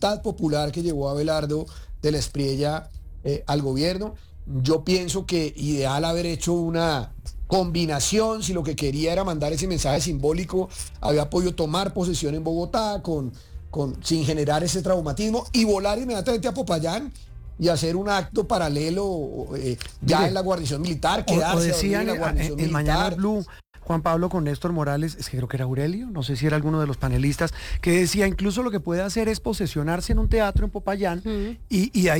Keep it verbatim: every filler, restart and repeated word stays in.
voluntad popular que llevó a Abelardo de la Espriella eh, al gobierno. Yo pienso que ideal haber hecho una combinación, si lo que quería era mandar ese mensaje simbólico, había podido tomar posesión en Bogotá con, con, sin generar ese traumatismo y volar inmediatamente a Popayán y hacer un acto paralelo eh, ya Mire, en la guarnición militar, O, quedarse o a dormir decían en la en, guarnición en Mañana militar. Blue, Juan Pablo con Néstor Morales, es que creo que era Aurelio, no sé si era alguno de los panelistas, que decía incluso lo que puede hacer es posesionarse en un teatro en Popayán Mm. y, y ahí